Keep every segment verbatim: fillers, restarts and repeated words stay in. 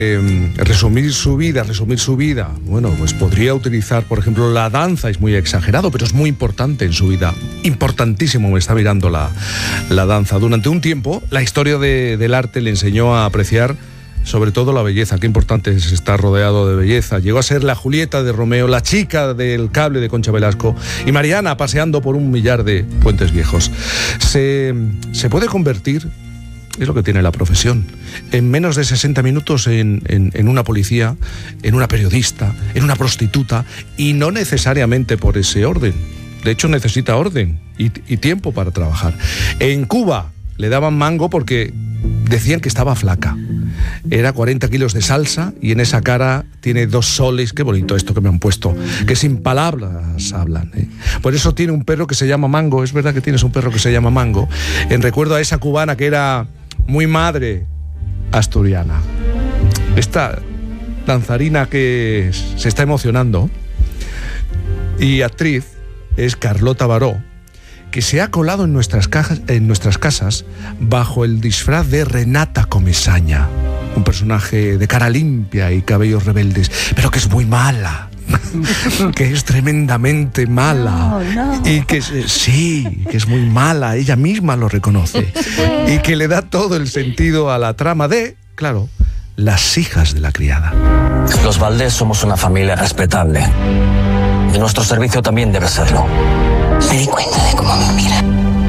Eh, resumir su vida, resumir su vida, bueno, pues podría utilizar, por ejemplo, la danza. Es muy exagerado, pero es muy importante en su vida. Importantísimo, me está mirando la, la danza. Durante un tiempo, la historia de, del arte le enseñó a apreciar sobre todo la belleza. Qué importante es estar rodeado de belleza. Llegó a ser la Julieta de Romeo, la chica del cable de Concha Velasco y Mariana paseando por un millar de puentes viejos. Se, se puede convertir, es lo que tiene la profesión, en menos de sesenta minutos en, en, en una policía, en una periodista, en una prostituta, y no necesariamente por ese orden. De hecho, necesita orden y, y tiempo para trabajar. En Cuba le daban mango porque decían que estaba flaca. Era cuarenta kilos de salsa y en esa cara tiene dos soles. Qué bonito esto que me han puesto, que sin palabras hablan, ¿eh? Por eso tiene un perro que se llama Mango. Es verdad que tienes un perro que se llama Mango, en recuerdo a esa cubana que era muy madre asturiana. Esta danzarina que se está emocionando y actriz es Carlota Baró, que se ha colado en nuestras, cajas, en nuestras casas bajo el disfraz de Renata Comesaña, un personaje de cara limpia y cabellos rebeldes, pero que es muy mala. Que es tremendamente mala. No, no. Y que sí, que es muy mala, ella misma lo reconoce. Y que le da todo el sentido a la trama de, claro, Las hijas de la criada. Los Valdés somos una familia respetable. Y nuestro servicio también debe serlo. Me di cuenta de cómo me mira.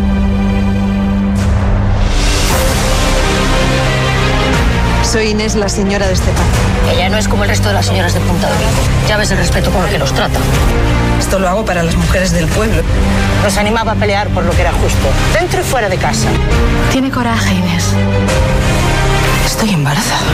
Soy Inés, la señora de Estepar. Ella no es como el resto de las señoras de Punta de Olivo. Ya ves el respeto con el que los trata. Esto lo hago para las mujeres del pueblo. Nos animaba a pelear por lo que era justo, dentro y fuera de casa. Tiene coraje, Inés. Estoy embarazada.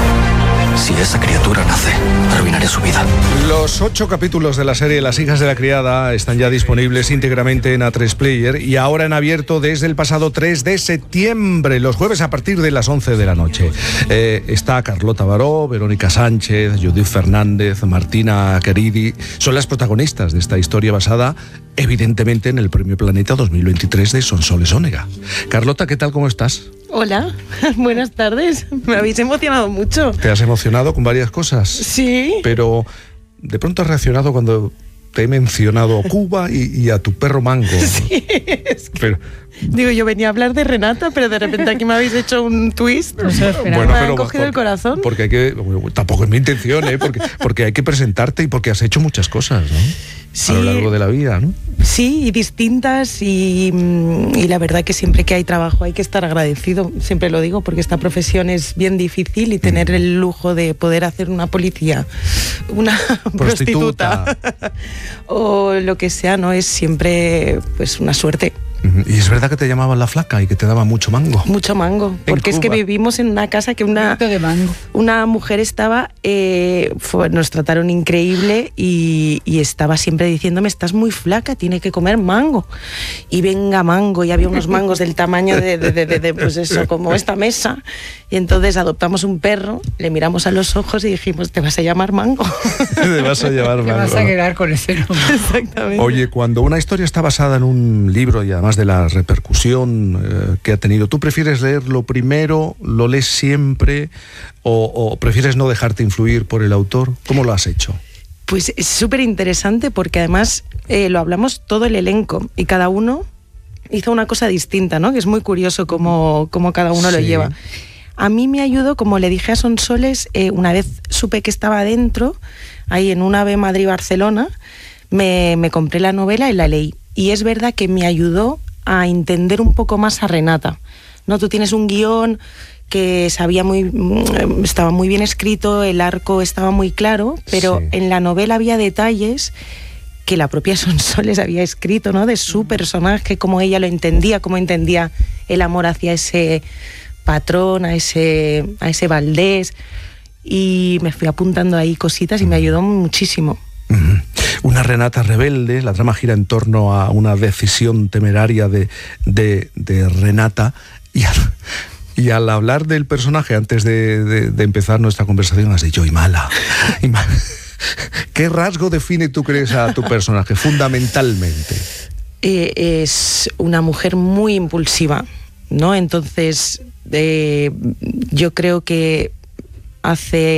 Si esa criatura nace, arruinaré su vida. Los ocho capítulos de la serie Las hijas de la criada están ya disponibles íntegramente en A tres Player y ahora en abierto desde el pasado tres de septiembre, los jueves a partir de las once de la noche. Eh, está Carlota Baró, Verónica Sánchez, Judith Fernández, Martina Queridi. Son las protagonistas de esta historia basada, evidentemente, en el Premio Planeta dos mil veintitrés de Sonsoles Onega. Carlota, ¿qué tal? ¿Cómo estás? Hola, buenas tardes. Me habéis emocionado mucho. ¿Te has emocionado con varias cosas? Sí. Pero de pronto has reaccionado cuando te he mencionado Cuba y, y a tu perro Mango. Sí, es que... Pero, digo, yo venía a hablar de Renata, pero de repente aquí me habéis hecho un twist. O sea, bueno, me pero han cogido por, el corazón. Porque hay que, tampoco es mi intención, ¿eh? porque, porque hay que presentarte y porque has hecho muchas cosas, ¿no? Sí, a lo largo de la vida, ¿no? Sí, y distintas, y, y la verdad que siempre que hay trabajo hay que estar agradecido, siempre lo digo, porque esta profesión es bien difícil y tener mm. el lujo de poder hacer una policía, una prostituta, prostituta o lo que sea, no es siempre pues una suerte. Y es verdad que te llamaban la flaca y que te daba mucho mango. Mucho mango, porque es que vivimos en una casa que una, de mango. una mujer estaba, eh, fue, nos trataron increíble y, y estaba siempre diciéndome, estás muy flaca, tiene que comer mango. Y venga mango, y había unos mangos del tamaño de, de, de, de, de pues eso, como esta mesa. Y entonces adoptamos un perro, le miramos a los ojos y dijimos, te vas a llamar Mango. Te vas a llamar Mango. Te vas a quedar con ese nombre. Exactamente. Oye, cuando una historia está basada en un libro y además de la repercusión eh, que ha tenido, ¿tú prefieres leerlo primero, lo lees siempre o, o prefieres no dejarte influir por el autor? ¿Cómo lo has hecho? Pues es súper interesante porque además eh, lo hablamos todo el elenco y cada uno hizo una cosa distinta, ¿no? Que es muy curioso cómo, cómo cada uno sí. lo lleva. A mí me ayudó, como le dije a Sonsoles, eh, una vez supe que estaba dentro, ahí en un AVE Madrid-Barcelona, me, me compré la novela y la leí. Y es verdad que me ayudó a entender un poco más a Renata, ¿no? Tú tienes un guión que sabía muy, estaba muy bien escrito, el arco estaba muy claro, pero sí. en la novela había detalles que la propia Sonsoles había escrito, ¿no? De su personaje, cómo ella lo entendía, cómo entendía el amor hacia ese patrón, a ese, a ese Valdés, y me fui apuntando ahí cositas y me ayudó muchísimo. Uh-huh. Una Renata rebelde, la trama gira en torno a una decisión temeraria de, de, de Renata, y al, y al hablar del personaje, antes de, de, de empezar nuestra conversación, has dicho, y mala, y mala. ¿Qué rasgo define, tú crees, a tu personaje fundamentalmente? Eh, es una mujer muy impulsiva, ¿no? Entonces, eh, yo creo que hace